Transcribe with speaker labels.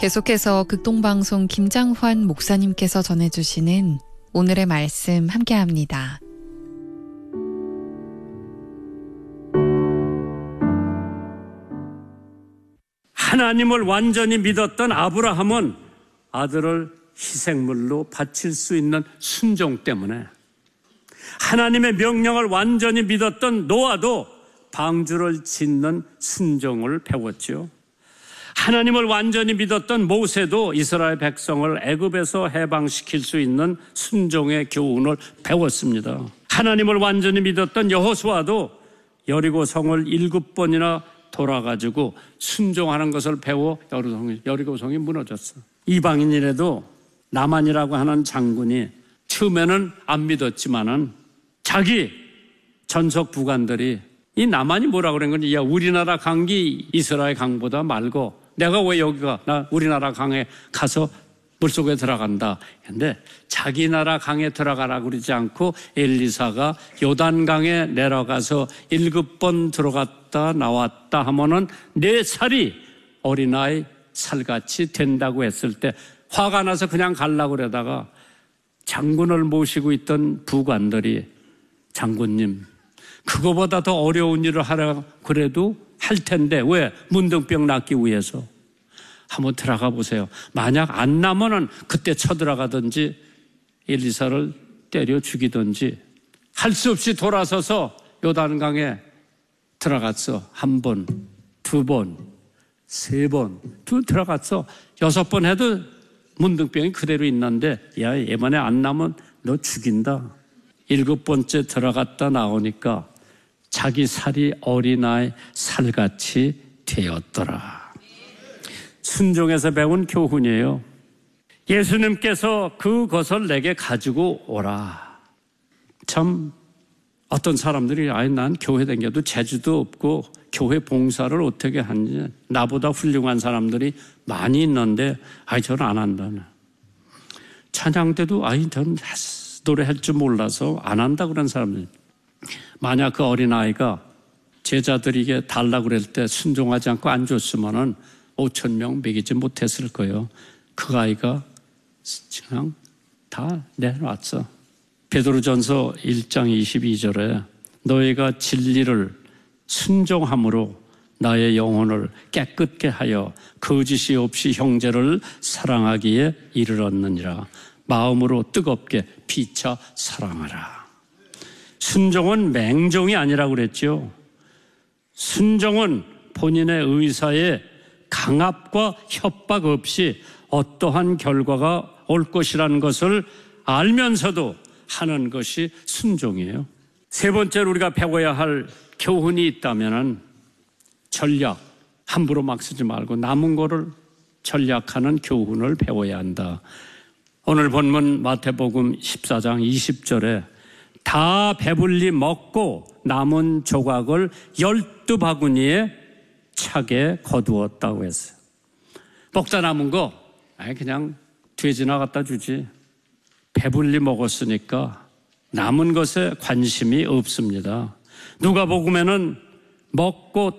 Speaker 1: 계속해서 극동방송 김장환 목사님께서 전해주시는 오늘의 말씀 함께합니다.
Speaker 2: 하나님을 완전히 믿었던 아브라함은 아들을 희생물로 바칠 수 있는 순종 때문에, 하나님의 명령을 완전히 믿었던 노아도 방주를 짓는 순종을 배웠죠. 하나님을 완전히 믿었던 모세도 이스라엘 백성을 애굽에서 해방시킬 수 있는 순종의 교훈을 배웠습니다. 하나님을 완전히 믿었던 여호수아도 여리고 성을 7번이나 돌아가지고 순종하는 것을 배워 여리고 성이 무너졌어. 이방인이라도 나만이라고 하는 장군이 처음에는 안 믿었지만은 자기 전속 부관들이 이 나만이 뭐라고 그런 건지, 야, 우리나라 강기 이스라엘 강보다 말고 내가 왜 나 우리나라 강에 가서 물속에 들어간다. 근데 자기 나라 강에 들어가라고 그러지 않고 엘리사가 요단강에 내려가서 7번 들어갔다 나왔다 하면은 4살이 어린아이 살같이 된다고 했을 때 화가 나서 그냥 가려고 그러다가 장군을 모시고 있던 부관들이, 장군님, 그거보다 더 어려운 일을 하라 그래도 할 텐데 왜? 문둥병 낫기 위해서. 한번 들어가 보세요. 만약 안 나면은 그때 쳐들어가든지 엘리사를 때려 죽이든지 할 수 없이 돌아서서 요단강에 들어갔어. 1번, 2번, 3번, 들어갔어. 6번 해도 문둥병이 그대로 있는데, 야, 이번에 안 나면 너 죽인다. 7번째 들어갔다 나오니까 자기 살이 어린아이 살같이 되었더라. 순종에서 배운 교훈이에요. 예수님께서 그것을 내게 가지고 오라. 참 어떤 사람들이 난 교회 다녀도 재주도 없고 교회 봉사를 어떻게 하는지, 나보다 훌륭한 사람들이 많이 있는데 저는 안 한다네. 찬양 때도 저는 노래할 줄 몰라서 안 한다 그런 사람들. 만약 그 어린아이가 제자들에게 달라고 그럴 때 순종하지 않고 안 줬으면은 5,000명 먹이지 못했을 거예요. 그 아이가 그냥 다 내놨어. 베드로전서 1장 22절에 너희가 진리를 순종함으로 나의 영혼을 깨끗게 하여 거짓이 없이 형제를 사랑하기에 이르렀느니라. 마음으로 뜨겁게 피차 사랑하라. 순종은 맹종이 아니라고 그랬죠. 순종은 본인의 의사에 강압과 협박 없이 어떠한 결과가 올 것이라는 것을 알면서도 하는 것이 순종이에요. 세 번째로 우리가 배워야 할 교훈이 있다면 전략, 함부로 막 쓰지 말고 남은 거를 전략하는 교훈을 배워야 한다. 오늘 본문 마태복음 14장 20절에 다 배불리 먹고 남은 조각을 12바구니에 차게 거두었다고 했어요. 먹다 남은 거 그냥 뒤에 지나갔다 주지. 배불리 먹었으니까 남은 것에 관심이 없습니다. 누가복음에는 먹고